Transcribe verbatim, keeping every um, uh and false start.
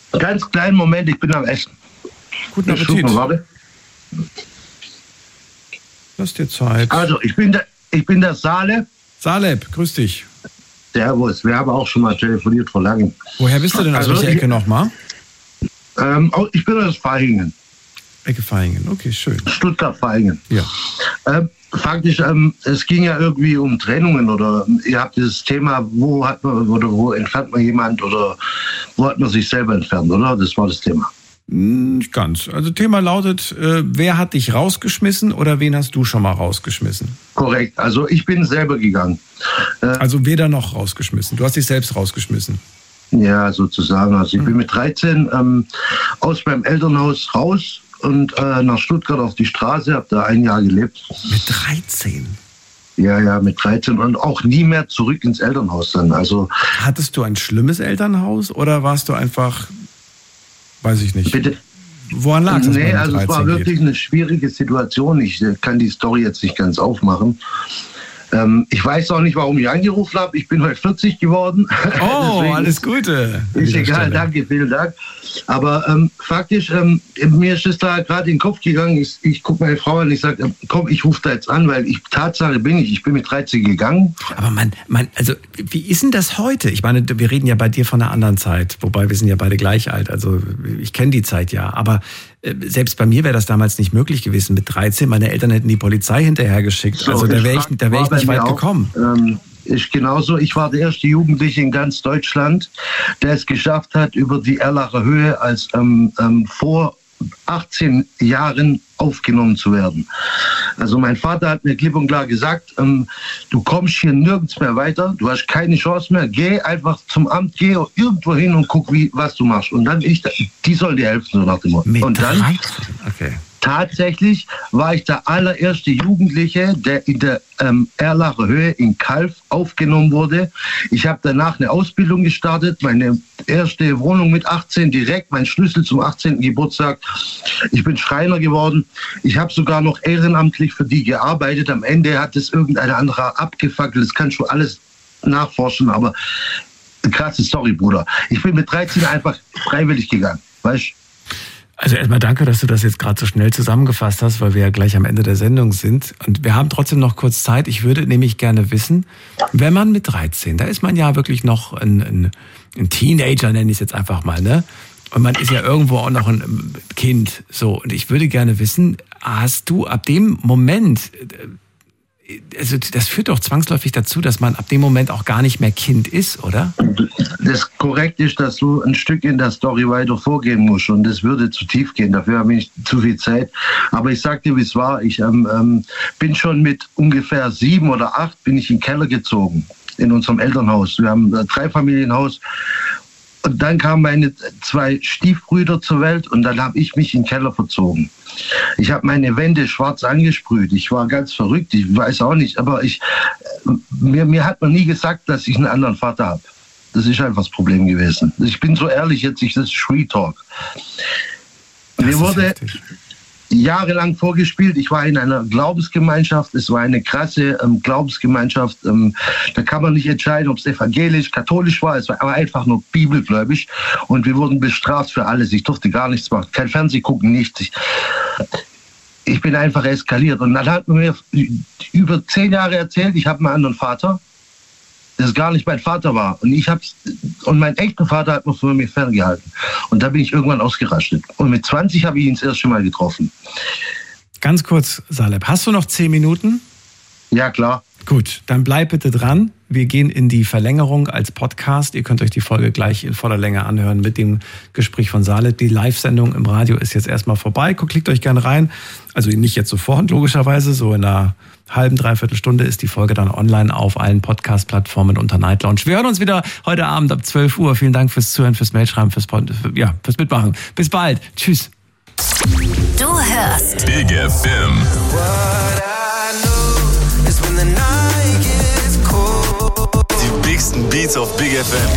Ganz kleinen Moment, ich bin am Essen. Guten Appetit. Warte. Lass dir Zeit. Also, ich bin der, ich bin der Saleh. Saleb, grüß dich. Servus, wir haben auch schon mal telefoniert vor langem. Woher bist du denn? Aus Also, welcher Ecke nochmal? Ähm, ich bin aus Vaihingen. Ecke Vaihingen, okay, schön. Stuttgart-Vaihingen. Ja. Ähm, faktisch, ähm, es ging ja irgendwie um Trennungen oder ihr habt dieses Thema, wo hat man oder wo entfernt man jemand oder wo hat man sich selber entfernt, oder? Das war das Thema. Nicht ganz. Also Thema lautet, äh, wer hat dich rausgeschmissen oder wen hast du schon mal rausgeschmissen? Korrekt, also ich bin selber gegangen. Äh, Also weder noch rausgeschmissen. Du hast dich selbst rausgeschmissen. Ja, sozusagen. Also ich bin mit dreizehn ähm, aus meinem Elternhaus raus und äh, nach Stuttgart auf die Straße, habe da ein Jahr gelebt. Mit dreizehn? Ja, ja, mit dreizehn und auch nie mehr zurück ins Elternhaus dann. Also hattest du ein schlimmes Elternhaus oder warst du einfach, weiß ich nicht. Bitte? Woran lag es? Nee, also es war wirklich geht? eine schwierige Situation. Ich äh, kann die Story jetzt nicht ganz aufmachen. Ähm, ich weiß auch nicht, warum ich angerufen habe. Ich bin heute vierzig geworden. Oh, alles Gute. Ist egal, Stelle. Danke, vielen Dank. Aber ähm, faktisch, ähm, mir ist es da gerade in den Kopf gegangen. Ich, ich gucke meine Frau an und ich sage, komm, ich rufe da jetzt an, weil ich Tatsache bin ich. Ich bin mit dreizehn gegangen. Aber man, man, also wie ist denn das heute? Ich meine, wir reden ja bei dir von einer anderen Zeit. Wobei wir sind ja beide gleich alt. Also ich kenne die Zeit ja. Aber selbst bei mir wäre das damals nicht möglich gewesen mit dreizehn. Meine Eltern hätten die Polizei hinterhergeschickt. So, also da wäre ich, da wär ich nicht weit gekommen. Ähm, ich genauso. Ich war der erste Jugendliche in ganz Deutschland, der es geschafft hat, über die Erlacher Höhe als ähm, ähm, vor achtzehn Jahren aufgenommen zu werden. Also mein Vater hat mir klipp und klar gesagt, ähm, du kommst hier nirgends mehr weiter, du hast keine Chance mehr, geh einfach zum Amt, geh irgendwo hin und guck, wie, was du machst. Und dann ich, die sollen dir helfen, so nach dem Motto. Mit und dann okay. Tatsächlich war ich der allererste Jugendliche, der in der ähm, Erlacher Höhe in Calw aufgenommen wurde. Ich habe danach eine Ausbildung gestartet, meine erste Wohnung mit achtzehn, direkt mein Schlüssel zum achtzehnten Geburtstag. Ich bin Schreiner geworden. Ich habe sogar noch ehrenamtlich für die gearbeitet. Am Ende hat es irgendein anderer abgefackelt. Das kann schon alles nachforschen, aber krasse Story, Bruder. Ich bin mit dreizehn einfach freiwillig gegangen, weißt du? Also erstmal danke, dass du das jetzt gerade so schnell zusammengefasst hast, weil wir ja gleich am Ende der Sendung sind. Und wir haben trotzdem noch kurz Zeit. Ich würde nämlich gerne wissen, wenn man mit dreizehn, da ist man ja wirklich noch ein, ein, ein Teenager, nenne ich es jetzt einfach mal, ne? Und man ist ja irgendwo auch noch ein Kind. So, und ich würde gerne wissen, hast du ab dem Moment, also das führt doch zwangsläufig dazu, dass man ab dem Moment auch gar nicht mehr Kind ist, oder? Das korrekt ist, dass du ein Stück in der Story weiter vorgehen musst und das würde zu tief gehen, dafür habe ich zu viel Zeit. Aber ich sag dir, wie es war, ich ähm, ähm, bin schon mit ungefähr sieben oder acht bin ich in den Keller gezogen, in unserem Elternhaus. Wir haben ein Dreifamilienhaus. Und dann kamen meine zwei Stiefbrüder zur Welt und dann habe ich mich in den Keller verzogen. Ich habe meine Wände schwarz angesprüht. Ich war ganz verrückt, ich weiß auch nicht. Aber ich, mir, mir hat man nie gesagt, dass ich einen anderen Vater habe. Das ist einfach das Problem gewesen. Ich bin so ehrlich jetzt, ich, das ist Street Talk. Mir wurde heftig. Jahrelang vorgespielt, ich war in einer Glaubensgemeinschaft, es war eine krasse ähm, Glaubensgemeinschaft, ähm, da kann man nicht entscheiden, ob es evangelisch, katholisch war, es war aber einfach nur bibelgläubig und wir wurden bestraft für alles, ich durfte gar nichts machen, kein Fernsehen gucken, nichts. Ich, ich bin einfach eskaliert und dann hat man mir über zehn Jahre erzählt, ich habe einen anderen Vater, das gar nicht mein Vater war. Und ich hab's, und mein echter Vater hat mich von mir ferngehalten. Und da bin ich irgendwann ausgerastet. Und mit zwanzig habe ich ihn das erste Mal getroffen. Ganz kurz, Saleb, hast du noch zehn Minuten? Ja, klar. Gut, dann bleib bitte dran. Wir gehen in die Verlängerung als Podcast. Ihr könnt euch die Folge gleich in voller Länge anhören mit dem Gespräch von Saleb. Die Live-Sendung im Radio ist jetzt erstmal vorbei. Klickt euch gerne rein. Also nicht jetzt sofort, logischerweise. So in einer halben, dreiviertel Stunde ist die Folge dann online auf allen Podcast-Plattformen unter Night Lounge. Wir hören uns wieder heute Abend ab zwölf Uhr. Vielen Dank fürs Zuhören, fürs Mailschreiben, fürs, ja, fürs Mitmachen. Bis bald. Tschüss. Du hörst Big F M. Die bigsten Beats auf Big F M.